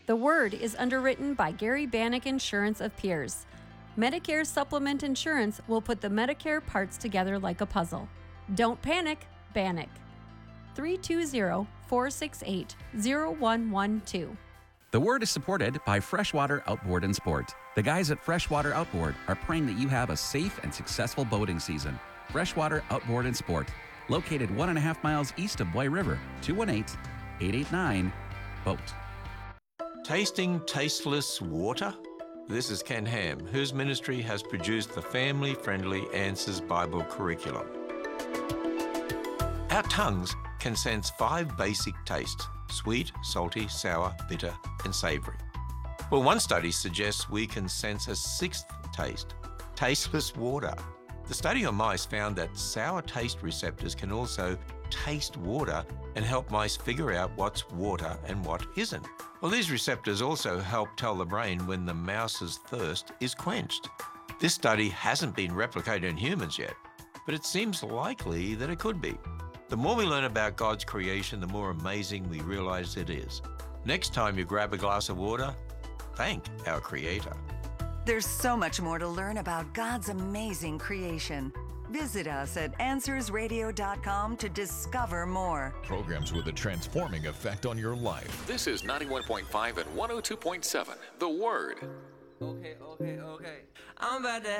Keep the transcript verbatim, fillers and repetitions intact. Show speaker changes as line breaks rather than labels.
The Word is underwritten by Gary Bannock Insurance of Pierce. Medicare Supplement Insurance will put the Medicare parts together like a puzzle. Don't panic, Bannock. three two zero, four six eight, zero one one two.
The Word is supported by Freshwater Outboard and Sport. The guys at Freshwater Outboard are praying that you have a safe and successful boating season. Freshwater Outboard and Sport, located one and a half miles east of Boy River, two one eight, eight eight nine, BOAT.
Tasting tasteless water? This is Ken Ham, whose ministry has produced the family-friendly Answers Bible curriculum. Our tongues can sense five basic tastes: sweet, salty, sour, bitter, and savoury. Well, one study suggests we can sense a sixth taste: tasteless water. The study on mice found that sour taste receptors can also taste water and help mice figure out what's water and what isn't. Well, these receptors also help tell the brain when the mouse's thirst is quenched. This study hasn't been replicated in humans yet, but it seems likely that it could be. The more we learn about God's creation, the more amazing we realize it is. Next time you grab a glass of water, thank our Creator.
There's so much more to learn about God's amazing creation. Visit us at answers radio dot com to discover more.
Programs with a transforming effect on your life.
This is ninety-one point five and one oh two point seven, The Word.
Okay, okay, okay. I'm about to